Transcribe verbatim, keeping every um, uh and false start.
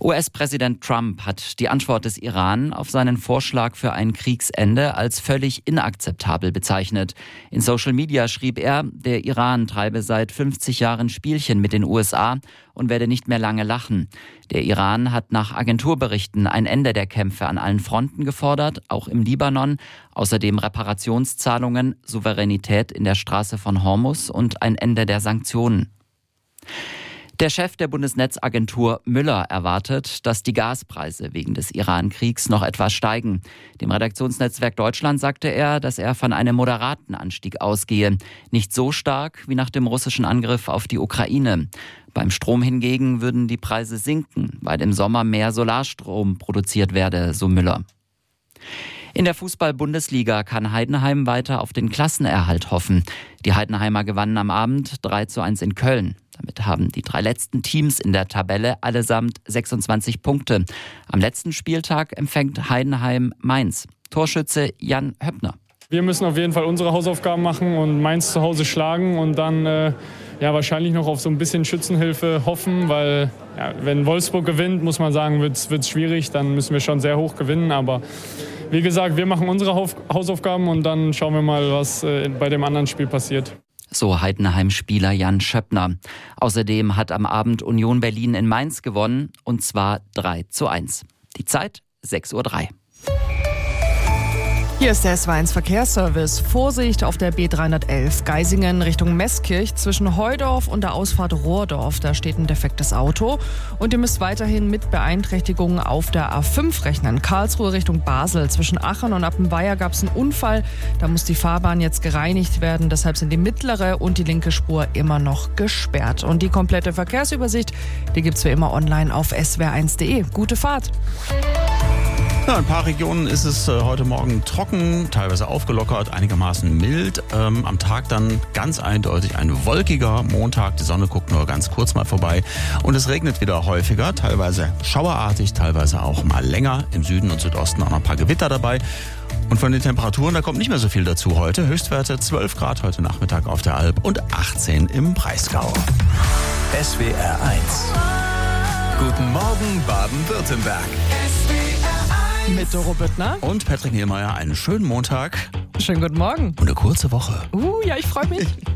U S-Präsident Trump hat die Antwort des Iran auf seinen Vorschlag für ein Kriegsende als völlig inakzeptabel bezeichnet. In Social Media schrieb er, der Iran treibe seit fünfzig Jahren Spielchen mit den U S A und werde nicht mehr lange lachen. Der Iran hat nach Agenturberichten ein Ende der Kämpfe an allen Fronten gefordert, auch im Libanon. Außerdem Reparationszahlungen, Souveränität in der Straße von Hormuz und ein Ende der Sanktionen. Der Chef der Bundesnetzagentur Müller erwartet, dass die Gaspreise wegen des Iran-Kriegs noch etwas steigen. Dem Redaktionsnetzwerk Deutschland sagte er, dass er von einem moderaten Anstieg ausgehe. Nicht so stark wie nach dem russischen Angriff auf die Ukraine. Beim Strom hingegen würden die Preise sinken, weil im Sommer mehr Solarstrom produziert werde, so Müller. In der Fußball-Bundesliga kann Heidenheim weiter auf den Klassenerhalt hoffen. Die Heidenheimer gewannen am Abend drei zu eins in Köln. Damit haben die drei letzten Teams in der Tabelle allesamt sechsundzwanzig Punkte. Am letzten Spieltag empfängt Heidenheim Mainz. Torschütze Jan Höppner. Wir müssen auf jeden Fall unsere Hausaufgaben machen und Mainz zu Hause schlagen und dann äh, ja, wahrscheinlich noch auf so ein bisschen Schützenhilfe hoffen, weil ja, wenn Wolfsburg gewinnt, muss man sagen, wird es schwierig. Dann müssen wir schon sehr hoch gewinnen, aber wie gesagt, wir machen unsere Hausaufgaben und dann schauen wir mal, was äh, bei dem anderen Spiel passiert. So Heidenheim-Spieler Jan Schöppner. Außerdem hat am Abend Union Berlin in Mainz gewonnen, und zwar drei zu eins. Die Zeit sechs Uhr drei. Hier ist der S W eins Verkehrsservice. Vorsicht auf der B dreihundertelf Geisingen Richtung Meßkirch zwischen Heudorf und der Ausfahrt Rohrdorf. Da steht ein defektes Auto. Und ihr müsst weiterhin mit Beeinträchtigungen auf der A fünf rechnen. Karlsruhe Richtung Basel. Zwischen Aachen und Appenweier gab es einen Unfall. Da muss die Fahrbahn jetzt gereinigt werden. Deshalb sind die mittlere und die linke Spur immer noch gesperrt. Und die komplette Verkehrsübersicht, die gibt's wie immer online auf s w r eins punkt de. Gute Fahrt! Ja, in ein paar Regionen ist es äh, heute Morgen trocken, teilweise aufgelockert, einigermaßen mild. Ähm, am Tag dann ganz eindeutig ein wolkiger Montag. Die Sonne guckt nur ganz kurz mal vorbei. Und es regnet wieder häufiger, teilweise schauerartig, teilweise auch mal länger. Im Süden und Südosten auch noch ein paar Gewitter dabei. Und von den Temperaturen, da kommt nicht mehr so viel dazu heute. Höchstwerte zwölf Grad heute Nachmittag auf der Alp und achtzehn im Breisgau. S W R eins. Guten Morgen, Baden-Württemberg. Mit Doro Büttner Und Patrick Niemeyer, einen schönen Montag. Schönen guten Morgen. Und eine kurze Woche. Uh, ja, ich freue mich.